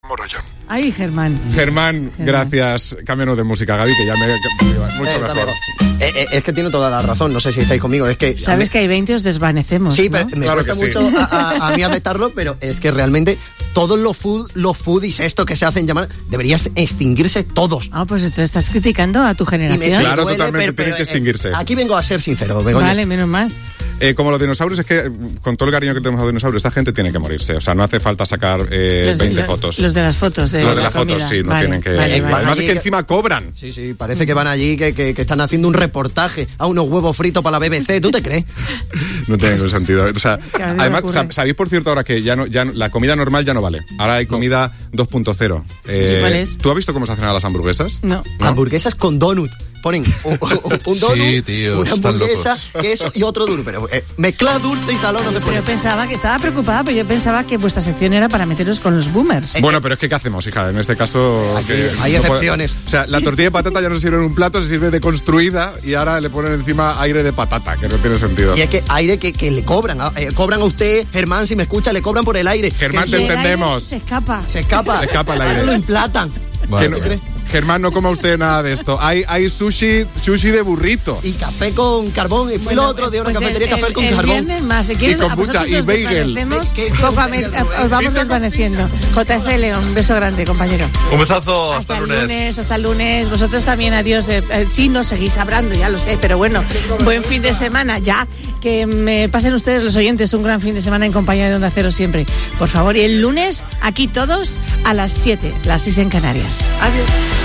Morollón. Ay, Germán. Germán, gracias. Cámbianos de música, Gaby, que ya me mucho mejor. Es que tiene toda la razón, no sé si estáis conmigo. Es que sabes que hay 20 os desvanecemos. Sí, ¿no? pero me cuesta mucho a mí aceptarlo, pero es que realmente todos los foodies estos que se hacen llamar, deberían extinguirse todos. Ah, pues te estás criticando a tu generación. Claro, duele, totalmente, tienen que extinguirse. Aquí vengo a ser sincero. Vale, menos mal. Como los dinosaurios, es que con todo el cariño que tenemos a los dinosaurios, esta gente tiene que morirse. O sea, no hace falta sacar 20 fotos. Los de las fotos. Los de las fotos, sí, no tienen que... Además es que encima cobran. Sí, parece que van allí, que están haciendo un reportaje a unos huevos fritos para la BBC. ¿Tú te crees? No tiene ningún sentido. O sea, además, ¿sabéis por cierto ahora que ya la comida normal ya no vale? Ahora hay comida 2.0. ¿Cuál es? ¿Tú has visto cómo se hacen las hamburguesas? No. Hamburguesas con donut. Ponen un donut, sí, tío, una hamburguesa, queso y otro donut. Pero mezcla dulce y salón. Pero pensaba que estaba preocupada, pero yo pensaba que vuestra sección era para meteros con los boomers. Bueno, pero es que ¿qué hacemos, hija? En este caso... Aquí hay excepciones. O sea, la tortilla de patata ya no se sirve en un plato, se sirve deconstruida y ahora le ponen encima aire de patata, que no tiene sentido. Y es que aire que le cobran. Cobran a usted, Germán, si me escucha, le cobran por el aire. Germán, te entendemos. Se escapa el aire. Lo implatan. Vale, Germán, no coma usted nada de esto. Hay sushi de burrito. Y café con carbón. Y fui el otro día a una cafetería café con carbón. Más, y kombucha y bagel. Os vamos desvaneciendo. JF León, un beso grande, compañero. Un besazo, hasta el lunes. Hasta el lunes. Vosotros también, adiós. Sí, nos seguís hablando, ya lo sé, pero bueno, buen fin de semana. Ya, que me pasen ustedes, los oyentes, un gran fin de semana en compañía de Onda Cero siempre. Por favor, y el lunes, aquí todos a las 7, las 6 en Canarias. Adiós.